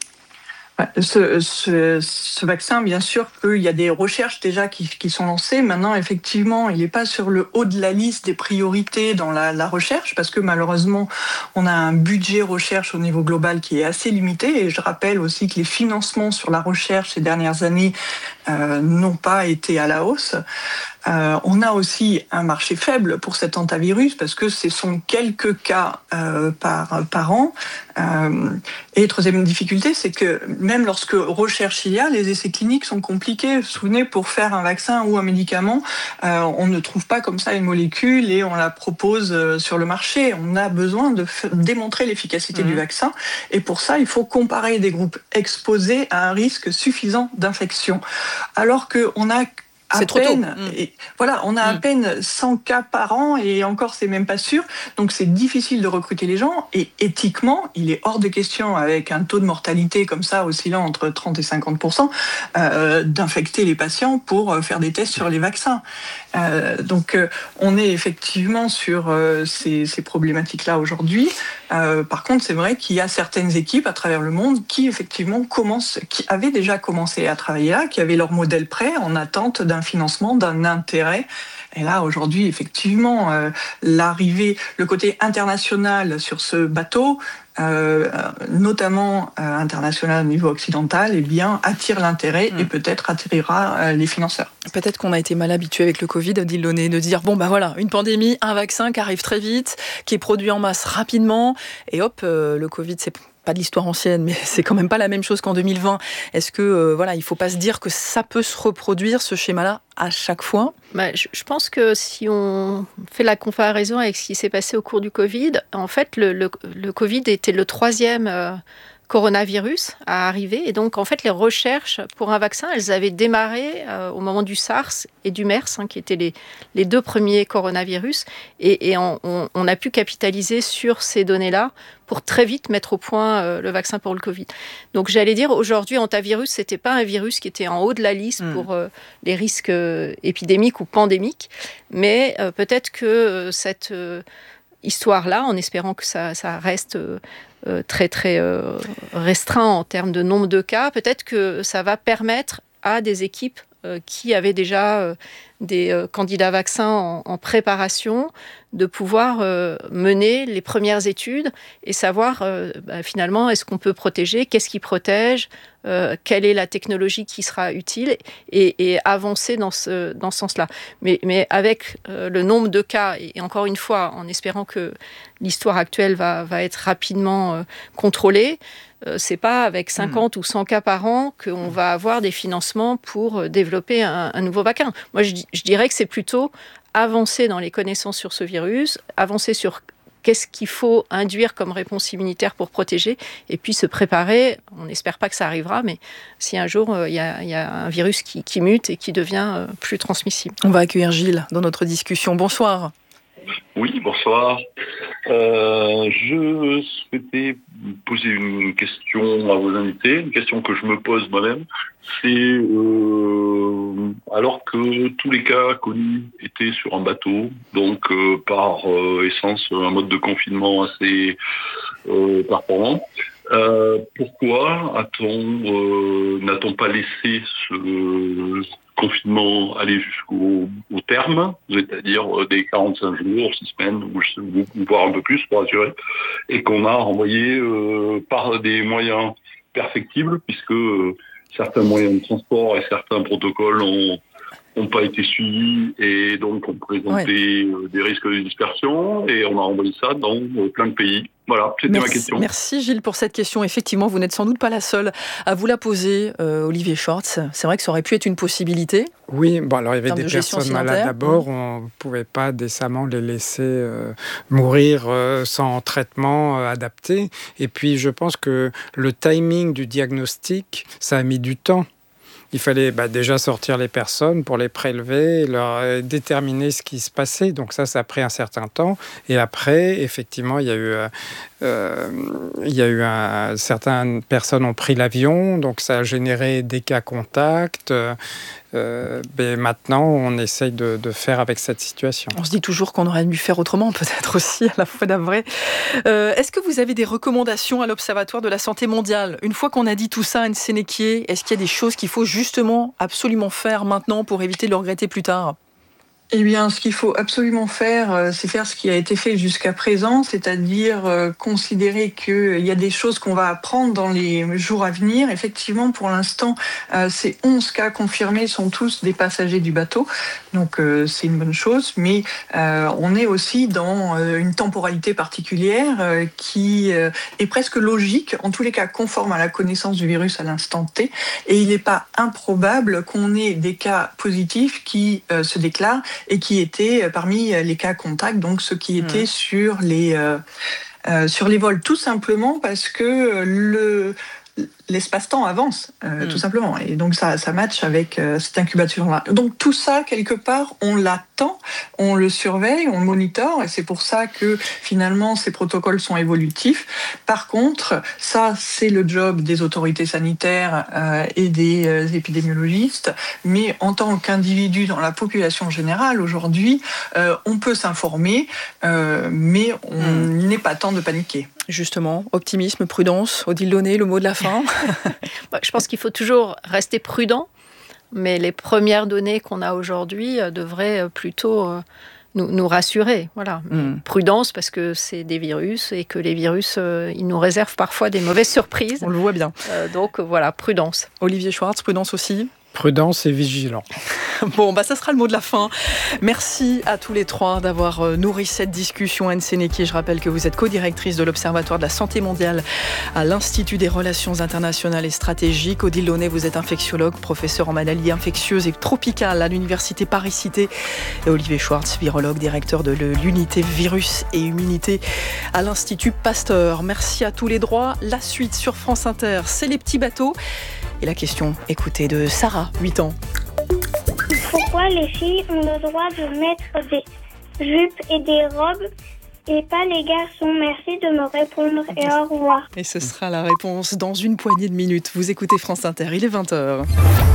Ce vaccin, bien sûr qu'il y a des recherches déjà qui sont lancées. Maintenant, effectivement, il n'est pas sur le haut de la liste des priorités dans la recherche, parce que malheureusement, on a un budget recherche au niveau global qui est assez limité. Et je rappelle aussi que les financements sur la recherche ces dernières années n'ont pas été à la hausse. On a aussi un marché faible pour cet hantavirus parce que ce sont quelques cas par an. Et troisième difficulté, c'est que même lorsque recherche il y a, les essais cliniques sont compliqués. Vous vous souvenez, pour faire un vaccin ou un médicament, on ne trouve pas comme ça une molécule et on la propose sur le marché. On a besoin de démontrer l'efficacité du vaccin. Et pour ça, il faut comparer des groupes exposés à un risque suffisant d'infection. Alors qu'on a c'est trop tôt. On a à peine 100 cas par an et encore c'est même pas sûr. Donc c'est difficile de recruter les gens et éthiquement, il est hors de question avec un taux de mortalité comme ça oscillant entre 30 et 50% d'infecter les patients pour faire des tests sur les vaccins. Donc on est effectivement sur ces problématiques-là aujourd'hui. Par contre, c'est vrai qu'il y a certaines équipes à travers le monde qui effectivement qui avaient déjà commencé à travailler là, qui avaient leur modèle prêt en attente d'un financement, d'un intérêt. Et là, aujourd'hui, effectivement, l'arrivée, le côté international sur ce bateau, notamment international au niveau occidental, eh bien, attire l'intérêt et peut-être attirera les financeurs. Peut-être qu'on a été mal habitué avec le Covid, Odile Launay, de dire bon bah voilà, une pandémie, un vaccin qui arrive très vite, qui est produit en masse rapidement, et hop, le Covid, c'est pas de l'histoire ancienne, mais c'est quand même pas la même chose qu'en 2020. Est-ce que il faut pas se dire que ça peut se reproduire, ce schéma-là, à chaque fois ? Je pense que si on fait la comparaison avec ce qui s'est passé au cours du Covid, en fait, le Covid était le 3e coronavirus à arriver. Et donc, en fait, les recherches pour un vaccin, elles avaient démarré au moment du SARS et du MERS, qui étaient les 2 premiers coronavirus. Et on a pu capitaliser sur ces données-là pour très vite mettre au point le vaccin pour le Covid. Donc, j'allais dire, aujourd'hui, hantavirus, c'était pas un virus qui était en haut de la liste pour les risques épidémiques ou pandémiques. Mais peut-être que cette histoire-là, en espérant que ça reste très très restreint en termes de nombre de cas, peut-être que ça va permettre à des équipes qui avaient déjà des candidats vaccins en préparation de pouvoir mener les premières études et savoir finalement est-ce qu'on peut protéger, qu'est-ce qui protège, quelle est la technologie qui sera utile et avancer dans ce sens-là. Mais avec le nombre de cas, et encore une fois, en espérant que l'histoire actuelle va être rapidement contrôlée, c'est pas avec 50 ou 100 cas par an qu'on va avoir des financements pour développer un nouveau vaccin. Moi, je dirais que c'est plutôt avancer dans les connaissances sur ce virus, avancer sur qu'est-ce qu'il faut induire comme réponse immunitaire pour protéger, et puis se préparer. On n'espère pas que ça arrivera, mais si un jour il y a un virus qui mute et qui devient plus transmissible. On va accueillir Gilles dans notre discussion. Bonsoir. Oui, bonsoir. Je souhaitais poser une question à vos invités, une question que je me pose moi-même. C'est alors que tous les cas connus étaient sur un bateau, donc par essence un mode de confinement assez performant, pourquoi n'a-t-on pas laissé ce confinement aller jusqu'au terme, c'est-à-dire des 45 jours, 6 semaines, ou voire un peu plus pour assurer, et qu'on a renvoyé par des moyens perfectibles, puisque certains moyens de transport et certains protocoles n'ont pas été suivis et donc ont présenté des risques de dispersion, et on a renvoyé ça dans plein de pays. Voilà, c'était ma question. Merci Gilles pour cette question. Effectivement, vous n'êtes sans doute pas la seule à vous la poser, Olivier Schwartz. C'est vrai que ça aurait pu être une possibilité. Oui, alors il y avait des personnes malades d'abord, on ne pouvait pas décemment les laisser mourir sans traitement adapté. Et puis je pense que le timing du diagnostic, ça a mis du temps. Il fallait déjà sortir les personnes pour les prélever, leur déterminer ce qui se passait. Donc ça a pris un certain temps. Et après, effectivement, il y a eu certaines personnes ont pris l'avion, donc ça a généré des cas contacts. Mais maintenant, on essaye de faire avec cette situation. On se dit toujours qu'on aurait dû faire autrement, peut-être aussi, à la fois d'après. Est-ce que vous avez des recommandations à l'Observatoire de la santé mondiale ? Une fois qu'on a dit tout ça, Anne Sénéquier, est-ce qu'il y a des choses qu'il faut justement absolument faire maintenant pour éviter de le regretter plus tard ? Eh bien, ce qu'il faut absolument faire, c'est faire ce qui a été fait jusqu'à présent, c'est-à-dire considérer qu'il y a des choses qu'on va apprendre dans les jours à venir. Effectivement, pour l'instant, ces 11 cas confirmés sont tous des passagers du bateau, donc c'est une bonne chose, mais on est aussi dans une temporalité particulière qui est presque logique, en tous les cas conforme à la connaissance du virus à l'instant T, et il n'est pas improbable qu'on ait des cas positifs qui se déclarent et qui étaient parmi les cas contacts, donc ceux qui étaient sur les vols, tout simplement parce que l'espace-temps avance, tout simplement. Et donc, ça matche avec cette incubation-là. Donc, tout ça, quelque part, on l'attend, on le surveille, on le monitore, et c'est pour ça que, finalement, ces protocoles sont évolutifs. Par contre, ça, c'est le job des autorités sanitaires et des épidémiologistes. Mais en tant qu'individu dans la population générale, aujourd'hui, on peut s'informer, mais il n'est pas temps de paniquer. Justement, optimisme, prudence, Odile Launay, le mot de la fin. Je pense qu'il faut toujours rester prudent, mais les premières données qu'on a aujourd'hui devraient plutôt nous rassurer. Voilà. Prudence, parce que c'est des virus et que les virus, ils nous réservent parfois des mauvaises surprises. On le voit bien. Donc voilà, prudence. Olivier Schwartz, prudence aussi. Prudence et vigilant. Bon, ça sera le mot de la fin. Merci à tous les trois d'avoir nourri cette discussion. Anne Sénéquier, je rappelle que vous êtes co-directrice de l'Observatoire de la santé mondiale à l'Institut des relations internationales et stratégiques. Odile Launay, vous êêtes infectiologue, professeur en maladies infectieuses et tropicales à l'Université Paris-Cité. Et Olivier Schwartz, virologue, directeur de l'unité virus et immunité à l'Institut Pasteur. Merci à tous les trois. La suite sur France Inter, c'est les petits bateaux. Et la question, écoutez, de Sarah, 8 ans. Pourquoi les filles ont le droit de mettre des jupes et des robes et pas les garçons? Merci de me répondre et au revoir. Et ce sera la réponse dans une poignée de minutes. Vous écoutez France Inter, il est 20h.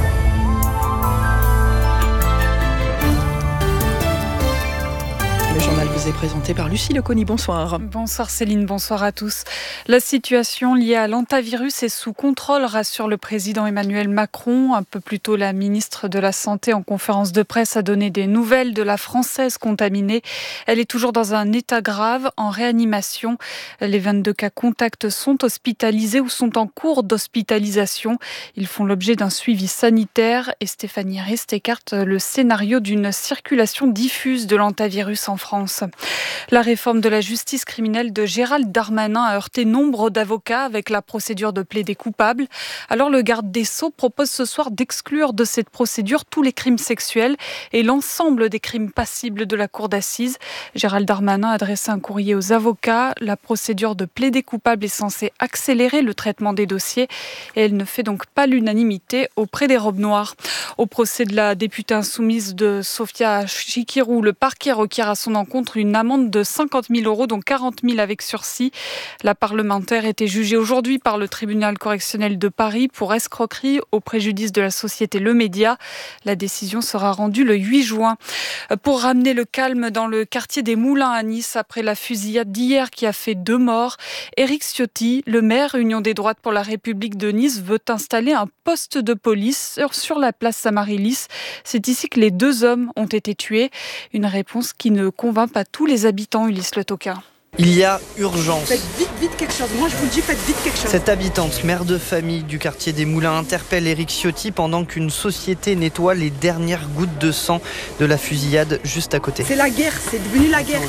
Le journal vous est présenté par Lucie Leconi. Bonsoir. Bonsoir Céline, bonsoir à tous. La situation liée à l'hantavirus est sous contrôle, rassure le président Emmanuel Macron. Un peu plus tôt, la ministre de la Santé, en conférence de presse, a donné des nouvelles de la Française contaminée. Elle est toujours dans un état grave, en réanimation. Les 22 cas contacts sont hospitalisés ou sont en cours d'hospitalisation. Ils font l'objet d'un suivi sanitaire et Stéphanie Rist écarte le scénario d'une circulation diffuse de l'hantavirus en France. La réforme de la justice criminelle de Gérald Darmanin a heurté nombre d'avocats avec la procédure de plaider coupable. Alors le garde des Sceaux propose ce soir d'exclure de cette procédure tous les crimes sexuels et l'ensemble des crimes passibles de la cour d'assises. Gérald Darmanin a adressé un courrier aux avocats. La procédure de plaider coupable est censée accélérer le traitement des dossiers et elle ne fait donc pas l'unanimité auprès des robes noires. Au procès de la députée insoumise de Sofia Chikirou, le parquet requiert à son encontre une amende de 50 000 €, dont 40 000 avec sursis. La parlementaire était jugée aujourd'hui par le tribunal correctionnel de Paris pour escroquerie au préjudice de la société Le Média. La décision sera rendue le 8 juin. Pour ramener le calme dans le quartier des Moulins à Nice, après la fusillade d'hier qui a fait 2 morts, Éric Ciotti, le maire Union des droites pour la République de Nice, veut installer un poste de police sur la place Saint-Marie-Lys. C'est ici que les 2 hommes ont été tués. Une réponse qui ne convainc pas tous les habitants, Ulysse Le Toquin. Il y a urgence. Faites vite quelque chose. Moi, je vous dis, faites vite quelque chose. Cette habitante, mère de famille du quartier des Moulins, interpelle Éric Ciotti pendant qu'une société nettoie les dernières gouttes de sang de la fusillade juste à côté. C'est la guerre, c'est devenu la guerre.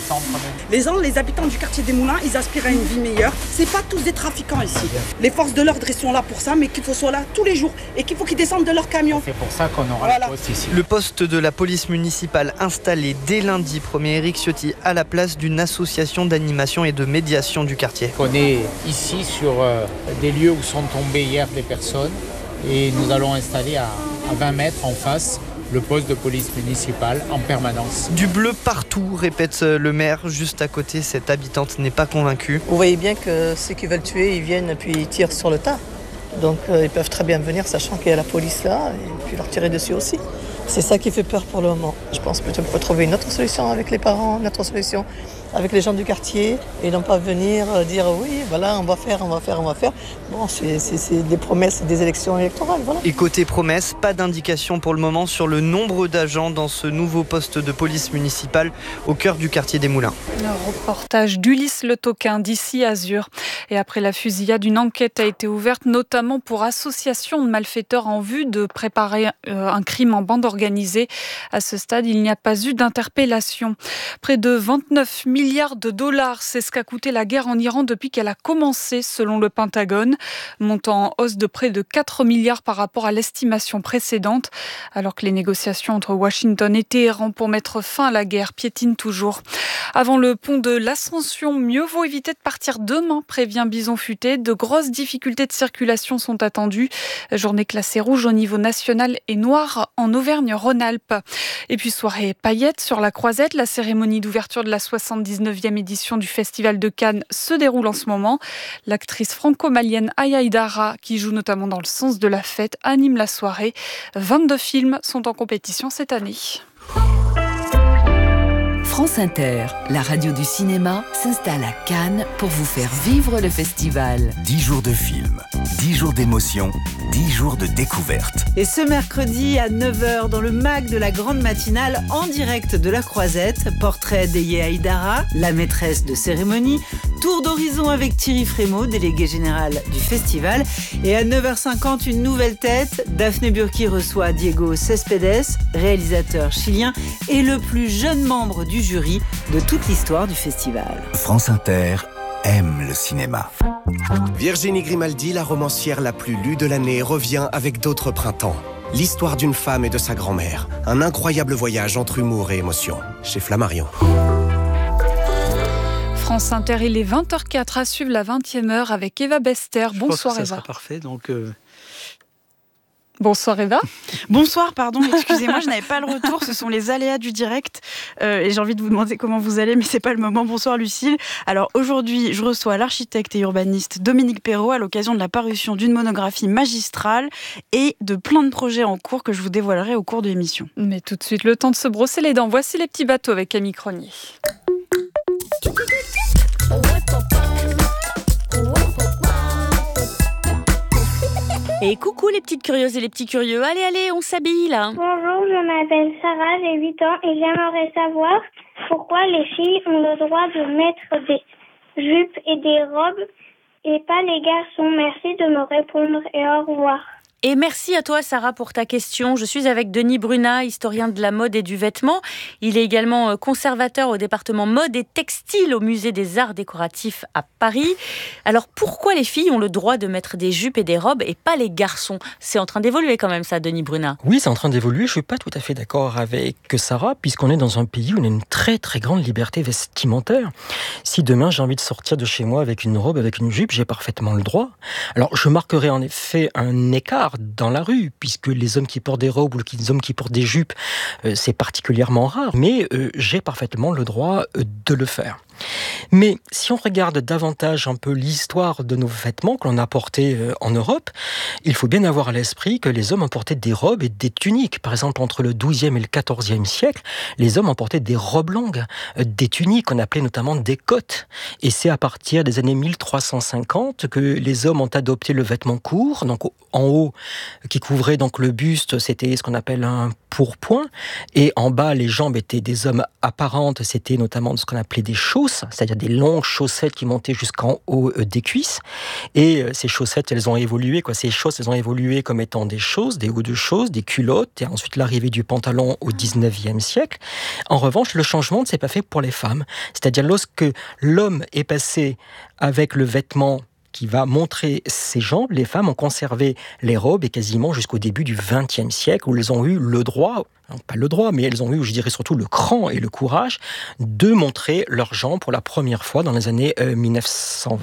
Les habitants du quartier des Moulins, ils aspirent à une vie meilleure. C'est pas tous des trafiquants ici. Les forces de l'ordre, ils sont là pour ça, mais qu'il faut soit là tous les jours et qu'il faut qu'ils descendent de leur camion. C'est pour ça qu'on aura le poste ici. Le poste de la police municipale installé dès lundi promet Éric Ciotti à la place d'une association d'animation et de médiation du quartier. On est ici sur des lieux où sont tombées hier des personnes et nous allons installer à 20 mètres en face le poste de police municipale en permanence. Du bleu partout, répète le maire. Juste à côté, cette habitante n'est pas convaincue. Vous voyez bien que ceux qui veulent tuer, ils viennent puis ils tirent sur le tas. Donc ils peuvent très bien venir sachant qu'il y a la police là et puis leur tirer dessus aussi. C'est ça qui fait peur pour le moment. Je pense plutôt qu'il faut trouver une autre solution avec les parents, une autre solution avec les gens du quartier et non pas venir dire oui, voilà, on va faire. Bon, c'est des promesses des élections électorales, voilà. Et côté promesses, pas d'indication pour le moment sur le nombre d'agents dans ce nouveau poste de police municipale au cœur du quartier des Moulins. Un reportage d'Ulysse Le Toquin d'ici Azur. Et après la fusillade, une enquête a été ouverte, notamment pour association de malfaiteurs en vue de préparer un crime en bande organisée. À ce stade, il n'y a pas eu d'interpellation. Près de 29 milliards de dollars, c'est ce qu'a coûté la guerre en Iran depuis qu'elle a commencé, selon le Pentagone. Montant en hausse de près de 4 milliards par rapport à l'estimation précédente, alors que les négociations entre Washington et Téhéran pour mettre fin à la guerre piétinent toujours. Avant le pont de l'Ascension, mieux vaut éviter de partir demain, prévient Bison Futé. De grosses difficultés de circulation sont attendues. Journée classée rouge au niveau national et noire en Auvergne-Rhône-Alpes. Et puis soirée paillettes sur la Croisette. La cérémonie d'ouverture de la 79e édition du Festival de Cannes se déroule en ce moment. L'actrice franco-malienne Aya Idara, qui joue notamment dans Le Sens de la fête, anime la soirée. 22 films sont en compétition cette année. France Inter, la radio du cinéma, s'installe à Cannes pour vous faire vivre le festival. 10 jours de films, 10 jours d'émotion, 10 jours de découverte. Et ce mercredi à 9h dans le MAG de la grande matinale, en direct de la Croisette, portrait d'Aya Idara, la maîtresse de cérémonie, tour d'horizon avec Thierry Frémaux, délégué général du festival. Et à 9h50, une nouvelle tête. Daphné Burki reçoit Diego Céspedes, réalisateur chilien et le plus jeune membre du jury de toute l'histoire du festival. France Inter aime le cinéma. Virginie Grimaldi, la romancière la plus lue de l'année, revient avec d'autres printemps. L'histoire d'une femme et de sa grand-mère. Un incroyable voyage entre humour et émotion. Chez Flammarion. France Inter, il est 20h04 à suivre la 20e heure avec Eva Bester. Bonsoir Eva. Ça sera parfait, donc... Bonsoir Eva. Bonsoir, pardon, excusez-moi, je n'avais pas le retour, ce sont les aléas du direct et j'ai envie de vous demander comment vous allez, mais c'est pas le moment. Bonsoir Lucille. Alors aujourd'hui, je reçois l'architecte et urbaniste Dominique Perrault à l'occasion de la parution d'une monographie magistrale et de plein de projets en cours que je vous dévoilerai au cours de l'émission. Mais tout de suite, le temps de se brosser les dents. Voici les petits bateaux avec Camille Cronier. Et coucou les petites curieuses et les petits curieux, allez, on s'habille là. Bonjour, je m'appelle Sarah, j'ai 8 ans et j'aimerais savoir pourquoi les filles ont le droit de mettre des jupes et des robes et pas les garçons. Merci de me répondre et au revoir. Et merci à toi Sarah pour ta question. Je suis avec Denis Brunat, historien de la mode et du vêtement. Il est également conservateur au département mode et textile au musée des arts décoratifs à Paris. Alors pourquoi les filles ont le droit de mettre des jupes et des robes et pas les garçons ? C'est en train d'évoluer quand même ça, Denis Brunat. Oui, c'est en train d'évoluer. Je suis pas tout à fait d'accord avec Sarah, puisqu'on est dans un pays où on a une très très grande liberté vestimentaire. Si demain j'ai envie de sortir de chez moi avec une robe, avec une jupe, j'ai parfaitement le droit. Alors je marquerai en effet un écart dans la rue, puisque les hommes qui portent des robes ou les hommes qui portent des jupes, c'est particulièrement rare, mais j'ai parfaitement le droit de le faire. Mais si on regarde davantage un peu l'histoire de nos vêtements que l'on a portés en Europe, il faut bien avoir à l'esprit que les hommes ont porté des robes et des tuniques. Par exemple, entre le XIIe et le XIVe siècle, les hommes ont porté des robes longues, des tuniques qu'on appelait notamment des cottes. Et c'est à partir des années 1350 que les hommes ont adopté le vêtement court, donc en haut, qui couvrait donc le buste, c'était ce qu'on appelle un pourpoint, et en bas, les jambes étaient des hommes apparentes, c'était notamment ce qu'on appelait des chausses, c'est-à-dire des longues chaussettes qui montaient jusqu'en haut des cuisses. Et ces chaussettes, elles ont évolué, ces chausses, elles ont évolué comme étant des chausses, des hauts de chausses, des culottes, et ensuite l'arrivée du pantalon au XIXe siècle. En revanche, le changement ne s'est pas fait pour les femmes. C'est-à-dire lorsque l'homme est passé avec le vêtement qui va montrer ses jambes, les femmes ont conservé les robes et quasiment jusqu'au début du XXe siècle où elles ont eu le droit, non, pas le droit, mais elles ont eu, je dirais surtout le cran et le courage de montrer leurs jambes pour la première fois dans les années 1920.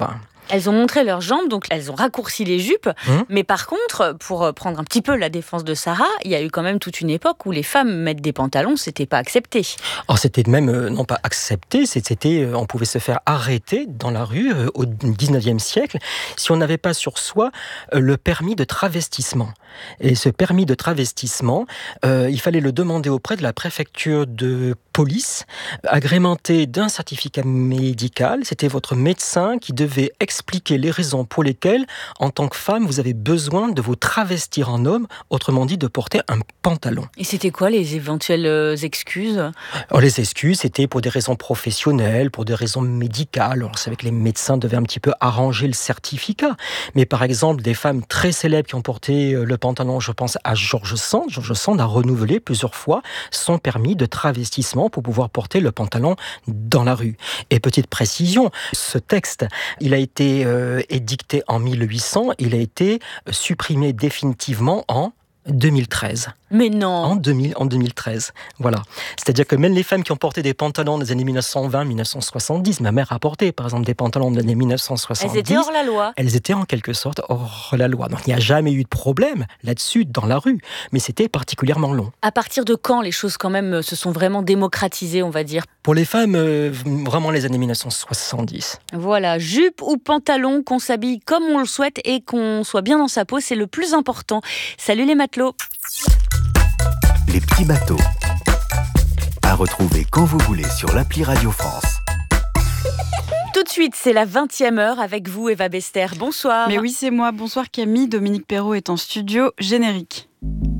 Elles ont montré leurs jambes, donc elles ont raccourci les jupes. Mais par contre, pour prendre un petit peu la défense de Sarah, il y a eu quand même toute une époque où les femmes mettre des pantalons, c'était pas accepté. Alors c'était même, non pas accepté, on pouvait se faire arrêter dans la rue au 19e siècle si on n'avait pas sur soi le permis de travestissement. Et ce permis de travestissement, il fallait le demander auprès de la préfecture de police, agrémenté d'un certificat médical. C'était votre médecin qui devait expliquer les raisons pour lesquelles, en tant que femme, vous avez besoin de vous travestir en homme, autrement dit de porter un pantalon. Et c'était quoi les éventuelles excuses ? Alors, les excuses, c'était pour des raisons professionnelles, pour des raisons médicales. Alors, on savait que les médecins devaient un petit peu arranger le certificat. Mais par exemple, des femmes très célèbres qui ont porté le pantalon, je pense à George Sand. George Sand a renouvelé plusieurs fois son permis de travestissement pour pouvoir porter le pantalon dans la rue. Et petite précision, ce texte, il a été édicté en 1800, il a été supprimé définitivement en 2013. Mais non. En 2013, voilà. C'est-à-dire que même les femmes qui ont porté des pantalons des années 1920-1970, ma mère a porté par exemple des pantalons des années 1970. Elles étaient hors la loi. Elles étaient en quelque sorte hors la loi. Donc il n'y a jamais eu de problème là-dessus dans la rue, mais c'était particulièrement long. À partir de quand les choses quand même se sont vraiment démocratisées, on va dire ? Pour les femmes, vraiment les années 1970. Voilà, jupe ou pantalon, qu'on s'habille comme on le souhaite et qu'on soit bien dans sa peau, c'est le plus important. Salut les matelots. Les petits bateaux. À retrouver quand vous voulez sur l'appli Radio France. Tout de suite, c'est la 20e heure avec vous, Eva Bester. Bonsoir. Mais oui, c'est moi. Bonsoir Camille. Dominique Perrault est en studio. Générique.